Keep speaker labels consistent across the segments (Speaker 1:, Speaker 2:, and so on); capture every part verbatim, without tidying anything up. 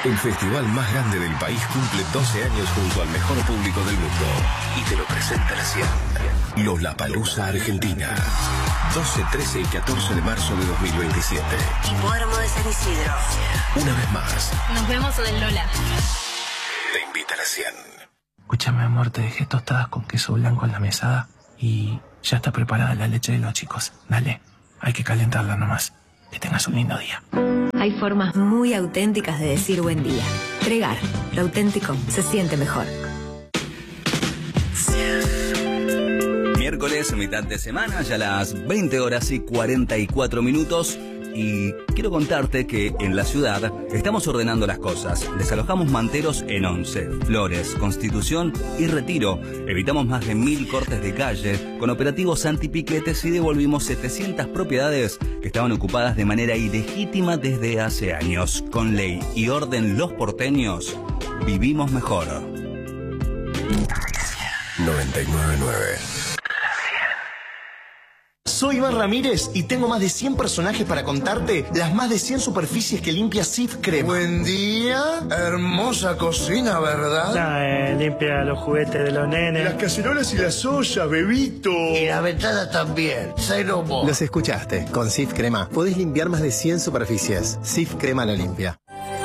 Speaker 1: El festival más grande del país cumple doce años junto al mejor público del mundo y te lo presenta la cien. Lollapalooza Argentina. doce, trece y catorce de marzo de dos mil veintisiete.
Speaker 2: Hipódromo de San Isidro.
Speaker 1: Una vez más.
Speaker 3: Nos vemos en el Lola.
Speaker 1: Te invita a la cien.
Speaker 4: Escúchame, amor, te dejé tostadas con queso blanco en la mesada y ya está preparada la leche de los chicos. Dale, hay que calentarla nomás. Que tengas un lindo día.
Speaker 2: Hay formas muy auténticas de decir buen día. Tregar, lo auténtico se siente mejor.
Speaker 5: Miércoles, mitad de semana, ya las veinte horas y cuarenta y cuatro minutos. Y quiero contarte que en la ciudad estamos ordenando las cosas. Desalojamos manteros en Once, Flores, Constitución y Retiro. Evitamos más de mil cortes de calle con operativos antipiquetes y devolvimos setecientas propiedades que estaban ocupadas de manera ilegítima desde hace años. Con ley y orden los porteños vivimos mejor.
Speaker 1: noventa y nueve punto nueve.
Speaker 6: Soy Iván Ramírez y tengo más de cien personajes para contarte las más de cien superficies que limpia Cif Crema.
Speaker 7: Buen día, hermosa cocina, ¿verdad?
Speaker 8: Nah, eh, limpia los juguetes de los nenes.
Speaker 7: Las cacerolas y las ollas, bebito.
Speaker 9: Y la ventana también, cero mo.
Speaker 10: Los escuchaste, con Cif Crema podés limpiar más de cien superficies. Cif Crema la limpia.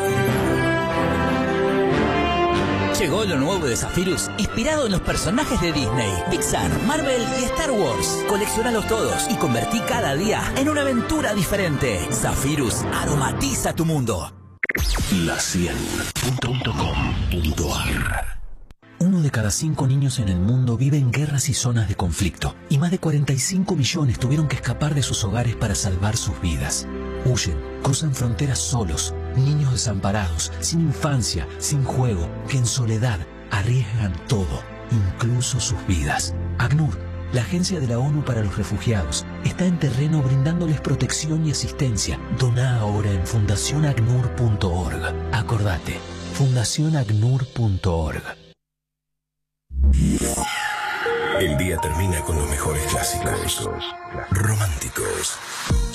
Speaker 11: Llegó lo nuevo de Zephyrus, inspirado en los personajes de Disney, Pixar, Marvel y Star Wars. Coleccionalos todos y convertí cada día en una aventura diferente. Zephyrus aromatiza tu mundo.
Speaker 1: La cien punto com punto a r.
Speaker 12: Uno de cada cinco niños en el mundo vive en guerras y zonas de conflicto, y más de cuarenta y cinco millones tuvieron que escapar de sus hogares para salvar sus vidas. Huyen, cruzan fronteras solos, niños desamparados, sin infancia, sin juego, que en soledad arriesgan todo, incluso sus vidas. ACNUR, la Agencia de la ONU para los Refugiados, está en terreno brindándoles protección y asistencia. Doná ahora en fundación acnur punto org. Acordate, fundación acnur punto org.
Speaker 1: El día termina con los mejores clásicos románticos.